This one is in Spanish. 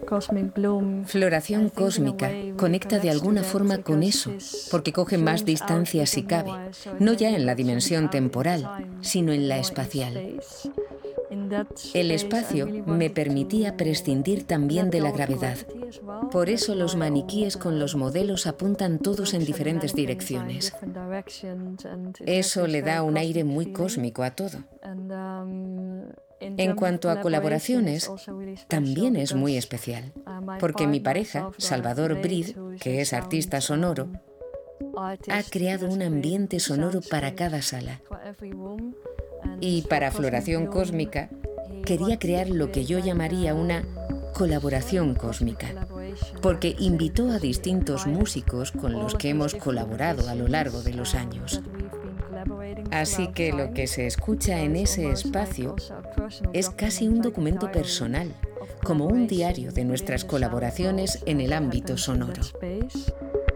Floración cósmica conecta de alguna forma con eso, porque coge más distancia si cabe, no ya en la dimensión temporal, sino en la espacial. El espacio me permitía prescindir también de la gravedad. Por eso los maniquíes con los modelos apuntan todos en diferentes direcciones. Eso le da un aire muy cósmico a todo. En cuanto a colaboraciones, también es muy especial, porque mi pareja, Salvador Brid, que es artista sonoro, ha creado un ambiente sonoro para cada sala. Y para Floración Cósmica, quería crear lo que yo llamaría una colaboración cósmica, porque invitó a distintos músicos con los que hemos colaborado a lo largo de los años. Así que lo que se escucha en ese espacio es casi un documento personal, como un diario de nuestras colaboraciones en el ámbito sonoro.